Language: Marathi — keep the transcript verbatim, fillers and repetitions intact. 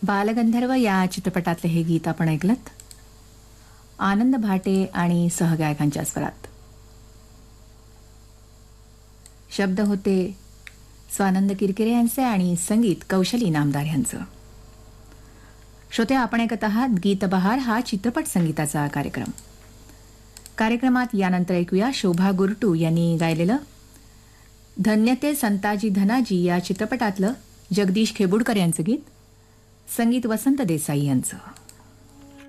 बालगंधर्व या चित्रपटातले हे गीत आपण ऐकलत. आनंद भाटे आणि सहगायकांच्या स्वरात. शब्द होते स्वानंद किरकिरे यांचे आणि संगीत कौशली नामदार यांचं. श्रोते, आपण ऐकत आहात गीतबहार हा चित्रपट संगीताचा कार्यक्रम. कार्यक्रमात यानंतर ऐकूया शोभा गुरटू यांनी गायलेलं धन्यते संताजी धनाजी या चित्रपटातलं जगदीश खेबुडकर यांचं गीत. संगीत वसंत देसाई यांचं.